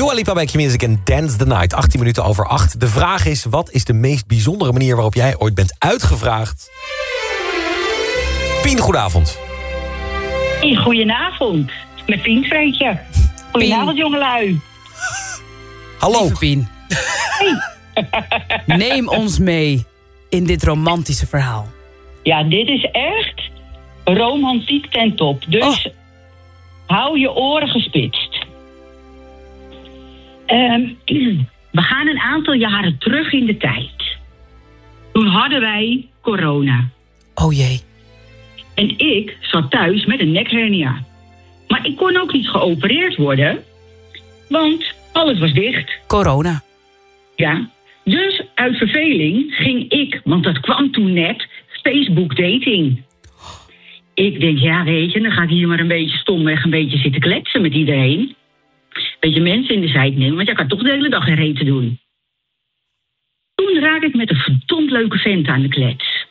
Dua Lipa bij Q-Music en Dance the Night. 18 minuten over 8. De vraag is, wat is de meest bijzondere manier waarop jij ooit bent uitgevraagd? Pien, goedenavond. Hey, goedenavond. Met Pien Vreetje. Goedenavond, jongelui. Hallo. Lieve Pien. Hey. Neem ons mee in dit romantische verhaal. Ja, dit is echt romantiek ten top. Dus hou je oren gespitst. We gaan een aantal jaren terug in de tijd. Toen hadden wij corona. Oh jee. En ik zat thuis met een nekhernia. Maar ik kon ook niet geopereerd worden, want alles was dicht. Corona. Ja, dus uit verveling ging ik, want dat kwam toen net, Facebook dating. Ik denk, ja weet je, dan ga ik hier maar een beetje stomweg een beetje zitten kletsen met iedereen. Beetje mensen in de zijk nemen, want jij kan toch de hele dag geen reet te doen. Toen raak ik met een verdomd leuke vent aan de klets.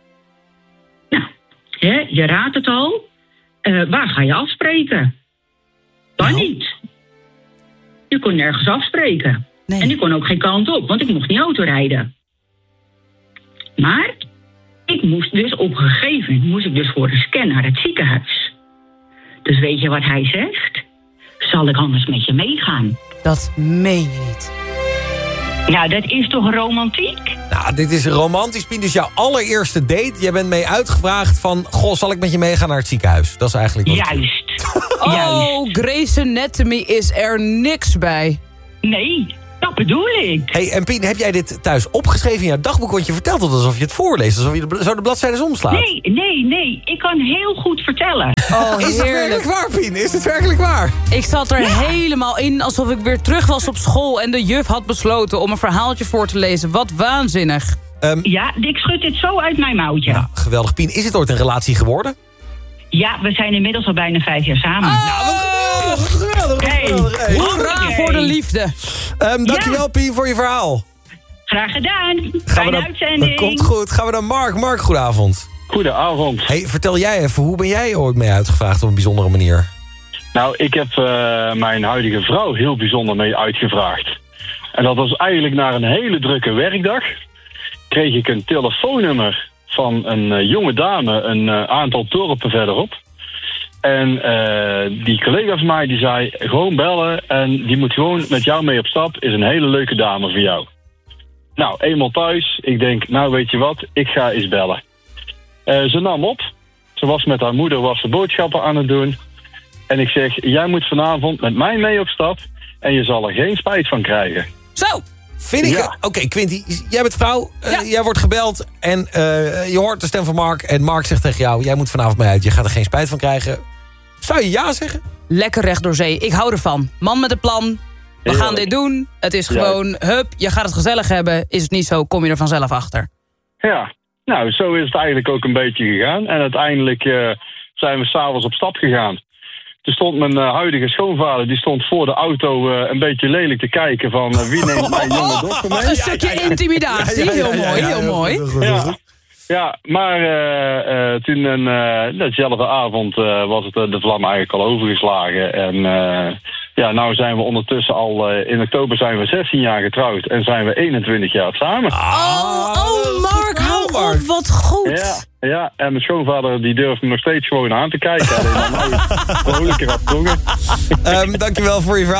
Nou, je raadt het al. Waar ga je afspreken? Dan niet. Je kon nergens afspreken. Nee. En ik kon ook geen kant op, want ik mocht niet autorijden. Maar ik moest dus op een gegeven moment voor een scan naar het ziekenhuis. Dus weet je wat hij zegt? Zal ik anders met je meegaan? Dat meen je niet. Nou, dat is toch romantiek? Nou, dit is romantisch, Pien. Dus jouw allereerste date. Jij bent mee uitgevraagd van... Goh, zal ik met je meegaan naar het ziekenhuis? Dat is eigenlijk wat... Juist. Oh, Grey's Anatomy is er niks bij. Nee, dat bedoel ik. Hey, en Pien, heb jij dit thuis opgeschreven in jouw dagboek? Want je vertelt het alsof je het voorleest. Alsof je zo de bladzijden omslaat. Nee. Ik kan heel goed vertellen. Oh, Is het werkelijk waar, Pien? Is het werkelijk waar? Ik zat er helemaal in alsof ik weer terug was op school... en de juf had besloten om een verhaaltje voor te lezen. Wat waanzinnig. Ja, ik schud dit zo uit mijn mouwtje. Ja, geweldig. Pien, is het ooit een relatie geworden? Ja, we zijn inmiddels al bijna 5 jaar samen. Nou, wat geweldig. Hey. Hoera voor de liefde. Dankjewel, Pien, voor je verhaal. Graag gedaan. Fijne uitzending. Dat komt goed. Gaan we naar Mark. Mark, goedenavond. Goedenavond. Hey, vertel jij even, hoe ben jij ooit mee uitgevraagd op een bijzondere manier? Nou, ik heb mijn huidige vrouw heel bijzonder mee uitgevraagd. En dat was eigenlijk na een hele drukke werkdag. Kreeg ik een telefoonnummer van een jonge dame een aantal dorpen verderop. En die collega van mij die zei, gewoon bellen en die moet gewoon met jou mee op stap. Is een hele leuke dame voor jou. Nou, eenmaal thuis. Ik denk, nou weet je wat, ik ga eens bellen. Ze nam op. Ze was met haar moeder was ze boodschappen aan het doen. En ik zeg, jij moet vanavond met mij mee op stap. En je zal er geen spijt van krijgen. Zo. Vind ik... Ja. Oké, Quinty, jij bent vrouw. Ja. Jij wordt gebeld. En je hoort de stem van Mark. En Mark zegt tegen jou, jij moet vanavond mee uit. Je gaat er geen spijt van krijgen. Zou je ja zeggen? Lekker recht door zee. Ik hou ervan. Man met een plan. We gaan dit doen. Het is gewoon, hup, je gaat het gezellig hebben. Is het niet zo, kom je er vanzelf achter. Ja, nou zo is het eigenlijk ook een beetje gegaan. En uiteindelijk zijn we 's avonds op stap gegaan. Toen stond mijn huidige schoonvader, die stond voor de auto een beetje lelijk te kijken van wie neemt mijn jonge dochter mee. Een stukje intimidatie. Heel mooi, heel mooi. Ja, maar toen dezelfde avond was het de vlam eigenlijk al overgeslagen. En nou zijn we ondertussen al, in oktober zijn we 16 jaar getrouwd en zijn we 21 jaar samen. Oh, Mark, hou op, wat goed. Ja, en mijn schoonvader die durft me nog steeds gewoon aan te kijken. En dan vrolijker aan het tongen. Dankjewel voor je verhaal.